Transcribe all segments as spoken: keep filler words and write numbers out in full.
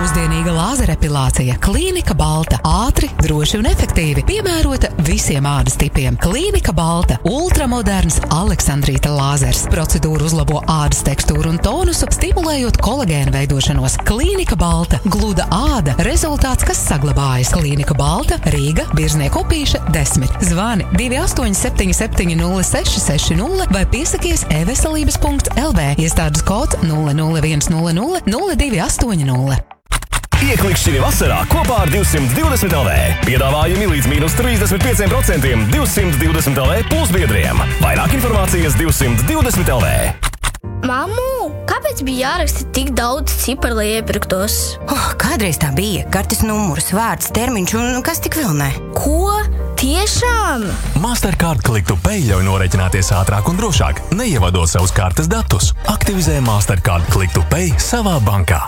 Mūsdienīga lāzerepilācija. Klīnika Balta. Ātri, droši un efektīvi. Piemērota visiem ādas tipiem. Klīnika Balta. Ultramoderns Aleksandrīta lāzers. Procedūra uzlabo ādas tekstūru un tonusu, stimulējot kolagēnu veidošanos. Klīnika Balta. Gluda āda. Rezultāts, kas saglabājas. Klīnika Balta. Rīga, Birznieku upīša, desmit. Zvani divi astoņi septiņi septiņi nulle seši seši nulle vai piesakies e-veselības punkts el vē. Iestādes kods nulle nulle viens nulle nulle nulle divi astoņi nulle. Ieklikšķini vasarā kopā ar divsimt divdesmit el vē. Piedāvājumi līdz mīnus trīsdesmit pieciem procentiem divsimt divdesmit el vē plus biedriem. Vairāk informācijas divsimt divdesmit el vē. Mammu, kāpēc bija jāraksta tik daudz ciparu, lai iepirktos? Oh, kādreiz tā bija. Kartes numurs, vārds, termiņš un kas tik vēl ne. Ko? Tiešām? Mastercard Click to Pay ļauj norēķināties ātrāk un drošāk, neievadot savus kartes datus. Aktivizē Mastercard Click to Pay savā bankā.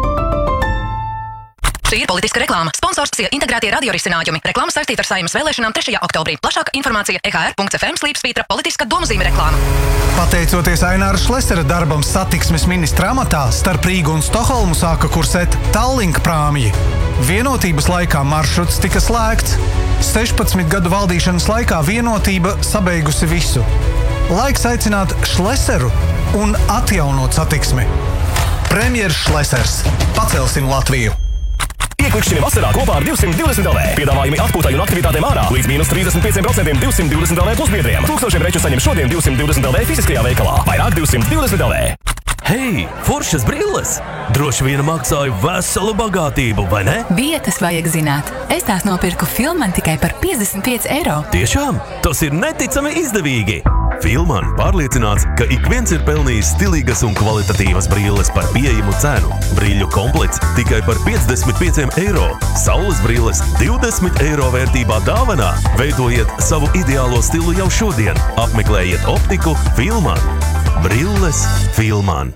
Šī ir politiska reklāma. Sponsors ir integrētie radiorisinājumi. Reklāma saistīta ar Saeimas vēlēšanām trešajā oktobrī. Plašāka informācija e ka er punkts ef em slīpsvītra politiska domazīme reklāma. Pateicoties Aināra Šlesera darbam satiksmes ministra amatā, starp Rīgu un Stokholmu sāka kursēt Tallink prāmji. Vienotības laikā maršruts tika slēgts. sešpadsmit gadu valdīšanas laikā Vienotība sabeigusi visu. Laiks aicināt Šleseru un atjaunot satiksmi. Premjers Šlesers. Pacelsim Latviju! Ieklikšķini vasarā kopā ar divsimt divdesmit el vē. Piedāvājumi atpūtai un aktivitātēm ārā līdz mīnus trīsdesmit pieciem procentiem divsimt divdesmit el vē plus biedriem. Tūkstošiem preču saņem šodien divsimt divdesmit el vē fiziskajā veikalā. Vairāk divsimt divdesmit el vē. Hei, foršas brilles! Droši vien maksāju veselu bagātību, vai ne? Vietas vajag zināt. Es tās nopirku Filman tikai par piecdesmit pieci eiro. Tiešām? Tas ir neticami izdevīgi! Filman pārliecināts, ka ik viens ir pelnījis stilīgas un kvalitatīvas brilles par pieejamu cenu. Brīļu komplekts tikai par piecdesmit pieciem eiro. Saules brilles divdesmit eiro vērtībā dāvanā. Veidojiet savu ideālo stilu jau šodien. Apmeklējiet optiku Filman. Brilles Filman.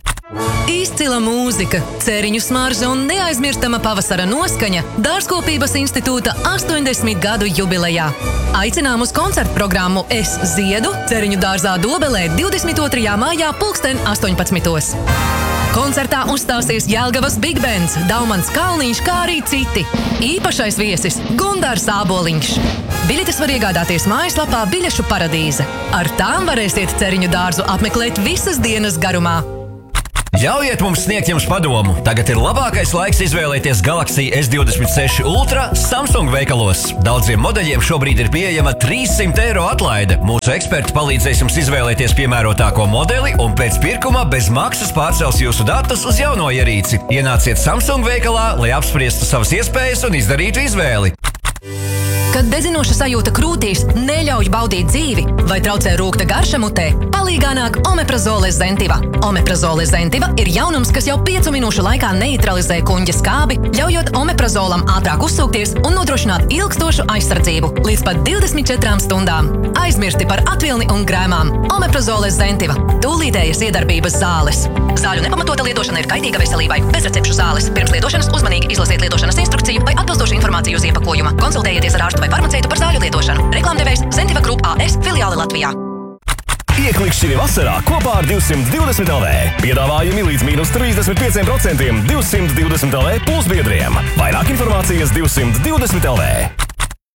Izcila mūzika, cēriņu smarža un neaizmirstama pavasara noskaņa Dārzkopības institūta astoņdesmit gadu jubilejā. Aicinām uz koncertu programmu Es ziedu Cēriņu dārzā Dobelē divdesmit otrajā maijā pulksten astoņpadsmitos. Koncertā uzstāsies Jelgavas Big Bands, Daumans Kalniņš, kā arī citi. Īpašais viesis Gundārs Āboliņš. Biļetes var iegādāties mājaslapā Biļešu paradīze. Ar tām varēsiet Cēriņu dārzu apmeklēt visas dienas garumā. Ļaujiet mums sniegt jums padomu. Tagad ir labākais laiks izvēlēties Galaxy S divdesmit seši Ultra Samsung veikalos. Daudziem modeļiem šobrīd ir pieejama trīssimt eiro atlaide. Mūsu eksperti palīdzēs jums izvēlēties piemērotāko modeli un pēc pirkuma bez maksas pārcels jūsu datus uz jauno ierīci. Ienāciet Samsung veikalā, lai apspriestu savas iespējas un izdarītu izvēli. Kad dedzinoša sajūta krūtīs neļauj baudīt dzīvi vai traucē rūgta garša mutē, palīgā nāk Omeprazole Zentiva. Omeprazole Zentiva ir jaunums, kas jau piecu minūšu laikā neutralizē kuņģa skābi, ļaujot omeprazolam ātrāk uzsūkties un nodrošināt ilgstošu aizsardzību līdz pat divdesmit četrām stundām. Aizmirsti par atvilni un grēmām. Omeprazole Zentiva. Tūlītējas iedarbības zāles. Zāļu nepamatota lietošana ir kaitīga veselībai. Bezrecepšu zāles. Pirms lietošanas uzmanīgi izlasiet lietošanas instrukciju vai atbilstošu informāciju uz iepakojuma. Konsultējieties ar ārstu vai farmaceitu par zāļu lietošanu. Reklāmdevējs Zentiva Group A S filiāle Latvijā. Ieklikšķini vasarā kopā ar divsimt divdesmit el vē. Piedāvājumi līdz mīnus trīsdesmit pieciem procentiem divsimt divdesmit el vē plus biedriem. Vairāk informācijas divsimt divdesmit el vē.